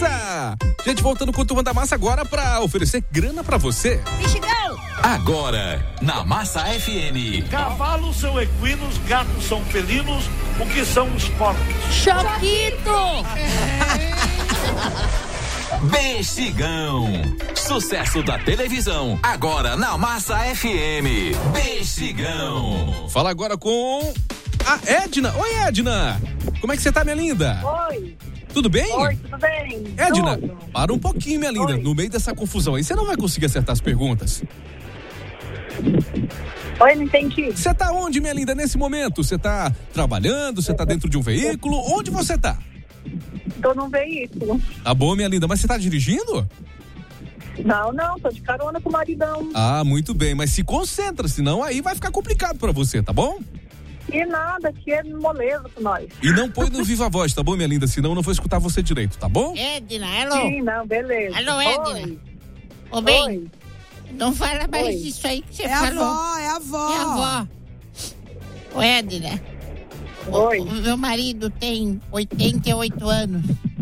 Massa. Gente, voltando com o Turma da Massa agora pra oferecer grana pra você. Mexicão! Agora, na Massa FM. Cavalos são equinos, gatos são felinos, o que são os porcos? Choquito! Bexigão. Sucesso da televisão. Agora na Massa FM. Bexigão. Fala agora com a Edna. Oi, Edna. Como é que você tá, minha linda? Oi. Tudo bem? Oi, tudo bem? Edna, Tudo. para um pouquinho, minha linda. Oi. No meio dessa confusão aí, você não vai conseguir acertar as perguntas. Oi, não entendi. Você tá onde, minha linda, nesse momento? Você tá trabalhando? Você tá dentro de um veículo? Onde você tá? Tô num veículo. Tá bom, minha linda, mas você tá dirigindo? Não, tô de carona com o maridão. Ah, muito bem, mas se concentra, senão aí vai ficar complicado pra você, tá bom? E nada, aqui é moleza com nós. E não põe no viva voz, tá bom, minha linda? Senão eu não vou escutar você direito, tá bom? Edna, alô? Sim, não, beleza. Alô, Edna. Oi. Ô, bem, Oi. não fala mais Oi. disso aí que você É falou. a avó. É a avó. Ô, Edna. Oi. O meu marido tem 88 anos.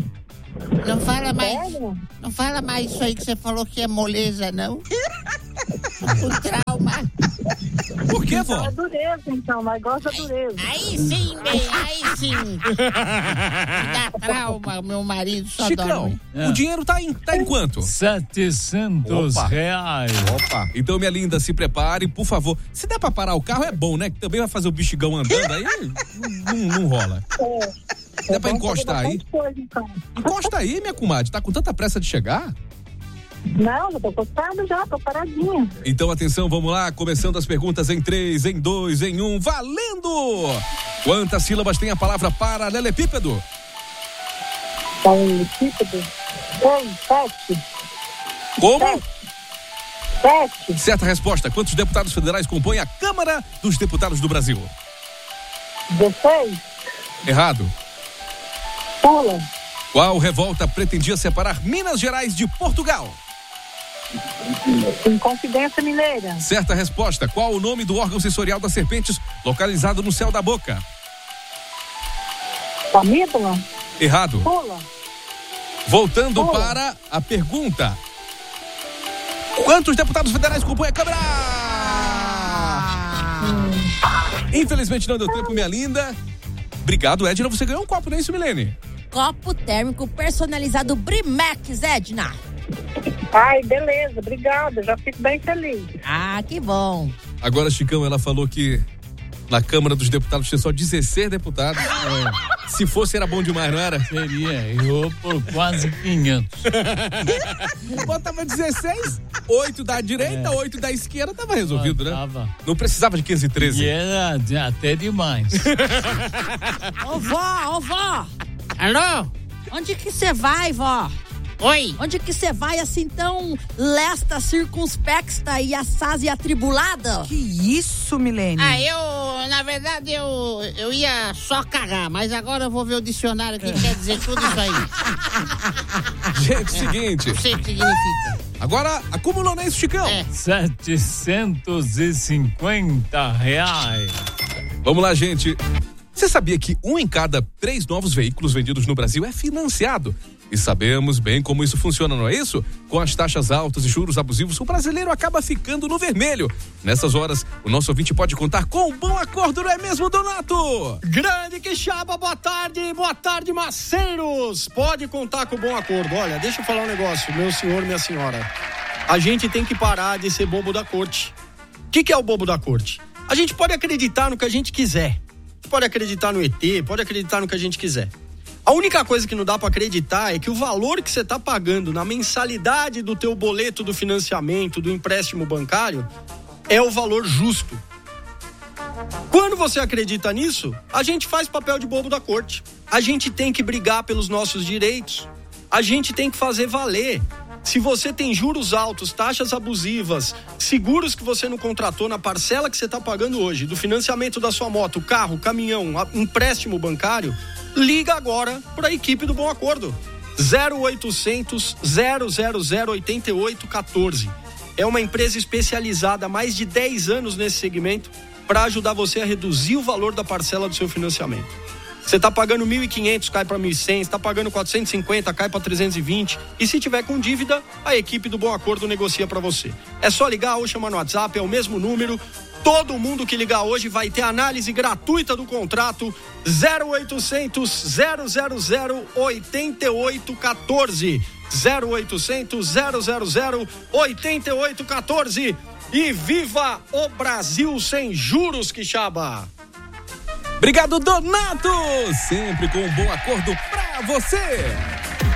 Não fala mais isso aí que você falou que é moleza, não. O trauma. Por que, É vó? dureza, então, nós gostamos da dureza. Aí sim, bem, aí sim. Dá trauma, meu marido só Chicão, dorme. o dinheiro tá em quanto? 700 Opa. reais. Opa, então, minha linda, se prepare, por favor. Se der pra parar o carro, é bom, né? Que também vai fazer o bexigão andando, aí não rola. Dá pra encostar aí? Coisa, então. Encosta aí, minha comadre. Tá com tanta pressa de chegar? Não, já tô encostada já, tô paradinha. Então, atenção, vamos lá. Começando as perguntas em 3, em 2, em 1. Valendo! Quantas sílabas tem a palavra paralelepípedo? Paralelepípedo? 7. Como? 7. Certa resposta. Quantos deputados federais compõem a Câmara dos Deputados do Brasil? 16. Errado. Pula. Qual revolta pretendia separar Minas Gerais de Portugal? Inconfidência Mineira. Certa resposta. Qual o nome do órgão sensorial das serpentes localizado no céu da boca? Amígdala. Errado. Pula. Voltando Pula. para a pergunta. Quantos deputados federais compõem a Câmara? Infelizmente não deu tempo, minha linda. Obrigado, Edna. Você ganhou um copo, não é isso, Milene? Copo térmico personalizado Brimex, Edna. Ai, beleza, obrigada, já fico bem feliz. Ah, que bom. Agora, Chicão, ela falou que na Câmara dos Deputados tinha só 16 deputados. Se fosse, era bom demais, não era? Seria, errou por quase 500. Botava 16, 8 da direita, 8 da esquerda, tava resolvido, né? Tava. Não precisava de 15 e 13. E era até demais. Ô, vó. Alô? Onde que você vai, vó? Oi? Onde que você vai assim tão lesta, circunspecta e assaz e atribulada? Que isso, Milene? Na verdade, eu ia só cagar, mas agora eu vou ver o dicionário que quer dizer tudo isso aí. Gente, seguinte. Não sei o que significa. Agora, acumulou, né, isso, Chicão? 750 reais. Vamos lá, gente. Você sabia que 1 em cada 3 novos veículos vendidos no Brasil é financiado? E sabemos bem como isso funciona, não é isso? Com as taxas altas e juros abusivos, o brasileiro acaba ficando no vermelho. Nessas horas, o nosso ouvinte pode contar com um bom acordo, não é mesmo, Donato? Grande Quixaba, boa tarde, maceiros. Pode contar com o bom acordo. Olha, deixa eu falar um negócio, meu senhor, minha senhora. A gente tem que parar de ser bobo da corte. O que é o bobo da corte? A gente pode acreditar no que a gente quiser. Pode acreditar no ET, pode acreditar no que a gente quiser. A única coisa que não dá pra acreditar é que o valor que você tá pagando na mensalidade do teu boleto do financiamento, do empréstimo bancário, é o valor justo. Quando você acredita nisso, a gente faz papel de bobo da corte. A gente tem que brigar pelos nossos direitos. A gente tem que fazer valer. Se você tem juros altos, taxas abusivas, seguros que você não contratou na parcela que você está pagando hoje, do financiamento da sua moto, carro, caminhão, empréstimo bancário, liga agora para a equipe do Bom Acordo. 0800 000 8814. É uma empresa especializada há mais de 10 anos nesse segmento para ajudar você a reduzir o valor da parcela do seu financiamento. Você tá pagando 1.500, cai para 1.100, você tá pagando 450, cai para 320. E se tiver com dívida, a equipe do Bom Acordo negocia para você. É só ligar ou chamar no WhatsApp, é o mesmo número. Todo mundo que ligar hoje vai ter análise gratuita do contrato. 0800 000 8814. 0800 000 8814. E viva o Brasil sem juros, Quixaba! Obrigado, Donato! Sempre com um bom acordo pra você!